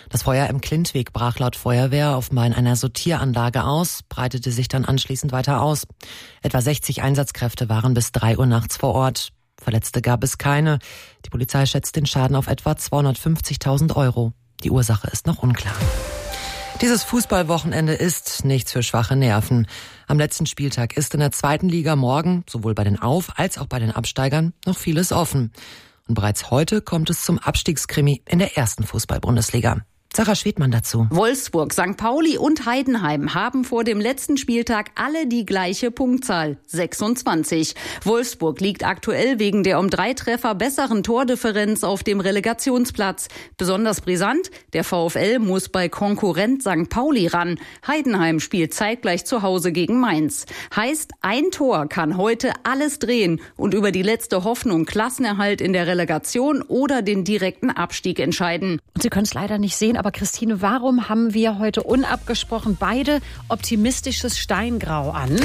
Das Feuer im Klintweg brach laut Feuerwehr offenbar in einer Sortieranlage aus, breitete sich dann anschließend weiter aus. Etwa 60 Einsatzkräfte waren bis 3 Uhr nachts vor Ort. Verletzte gab es keine. Die Polizei schätzt den Schaden auf etwa 250.000 Euro. Die Ursache ist noch unklar. Dieses Fußballwochenende ist nichts für schwache Nerven. Am letzten Spieltag ist in der 2. Liga morgen, sowohl bei den Auf- als auch bei den Absteigern, noch vieles offen. Und bereits heute kommt es zum Abstiegskrimi in der 1. Fußball-Bundesliga. Sarah Schwedmann dazu. Wolfsburg, St. Pauli und Heidenheim haben vor dem letzten Spieltag alle die gleiche Punktzahl, 26. Wolfsburg liegt aktuell wegen der um 3 Treffer besseren Tordifferenz auf dem Relegationsplatz. Besonders brisant, der VfL muss bei Konkurrent St. Pauli ran. Heidenheim spielt zeitgleich zu Hause gegen Mainz. Heißt, ein Tor kann heute alles drehen und über die letzte Hoffnung Klassenerhalt in der Relegation oder den direkten Abstieg entscheiden. Und Sie können es leider nicht sehen, aber Christine, warum haben wir heute unabgesprochen beide optimistisches Steingrau an?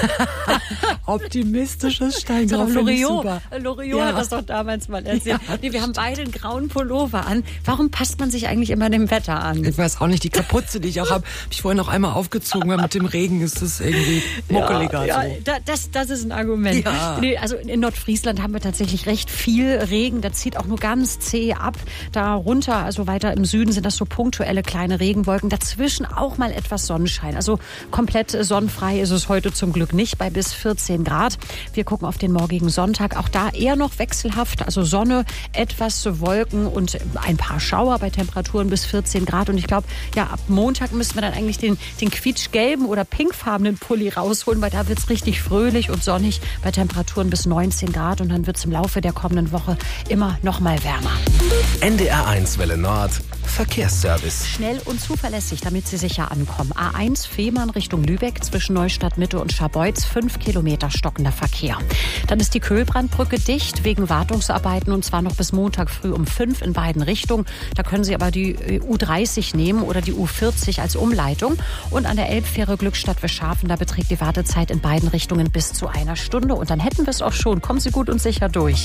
Optimistisches Steingrau. Loriot hat das doch damals mal erzählt. Ja. Nee, wir haben beide einen grauen Pullover an. Warum passt man sich eigentlich immer dem Wetter an? Ich weiß auch nicht, die Kapuze, die ich auch habe, habe ich vorhin noch einmal aufgezogen, weil mit dem Regen ist das irgendwie muckeliger. Ja, so. das ist ein Argument. Ja. Nee, also in Nordfriesland haben wir tatsächlich recht viel Regen. Da zieht auch nur ganz zäh ab. Da runter, also weiter im Süden, sind das so punktuelle kleine Regenwolken. Dazwischen auch mal etwas Sonnenschein. Also komplett sonnenfrei ist es heute zum Glück nicht, bei bis 14 Grad. Wir gucken auf den morgigen Sonntag. Auch da eher noch wechselhaft. Also Sonne, etwas Wolken und ein paar Schauer bei Temperaturen bis 14 Grad. Und ich glaube, ja, ab Montag müssen wir dann eigentlich den quietschgelben oder pinkfarbenen Pulli rausholen, weil da wird es richtig fröhlich und sonnig bei Temperaturen bis 19 Grad. Und dann wird es im Laufe der kommenden Woche immer noch mal wärmer. NDR1 Welle Nord. Verkehrsservice. Schnell und zuverlässig, damit Sie sicher ankommen. A1 Fehmarn Richtung Lübeck zwischen Neustadt Mitte und Scharbeutz, 5 Kilometer stockender Verkehr. Dann ist die Köhlbrandbrücke dicht wegen Wartungsarbeiten und zwar noch bis Montag früh um 5 in beiden Richtungen. Da können Sie aber die U30 nehmen oder die U40 als Umleitung. Und an der Elbfähre Glückstadt-Weschhafen, da beträgt die Wartezeit in beiden Richtungen bis zu 1 Stunde. Und dann hätten wir es auch schon. Kommen Sie gut und sicher durch.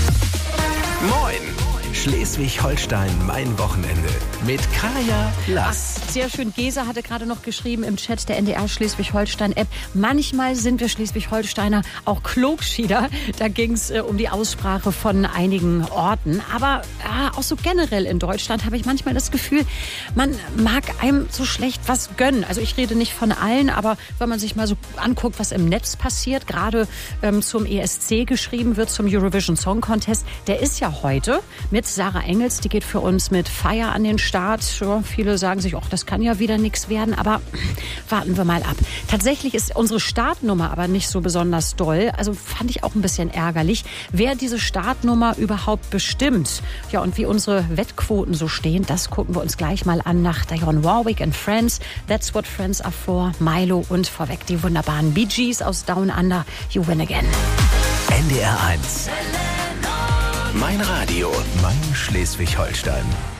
Moin! Schleswig-Holstein, mein Wochenende mit Kaya Lass. Sehr schön. Gesa hatte gerade noch geschrieben im Chat der NDR Schleswig-Holstein-App. Manchmal sind wir Schleswig-Holsteiner auch Klogschieder. Da ging es um die Aussprache von einigen Orten. Aber auch so generell in Deutschland habe ich manchmal das Gefühl, man mag einem so schlecht was gönnen. Also ich rede nicht von allen, aber wenn man sich mal so anguckt, was im Netz passiert, gerade zum ESC geschrieben wird, zum Eurovision Song Contest, der ist ja heute mit Sarah Engels, die geht für uns mit Feier an den Start. Ja, viele sagen sich, das kann ja wieder nichts werden, aber warten wir mal ab. Tatsächlich ist unsere Startnummer aber nicht so besonders doll. Also fand ich auch ein bisschen ärgerlich, wer diese Startnummer überhaupt bestimmt. Ja, und wie unsere Wettquoten so stehen, das gucken wir uns gleich mal an nach Dionne Warwick and Friends. That's what friends are for. Milo und vorweg die wunderbaren Bee Gees aus Down Under. You win again. NDR1. Mein Radio, mein Schleswig-Holstein.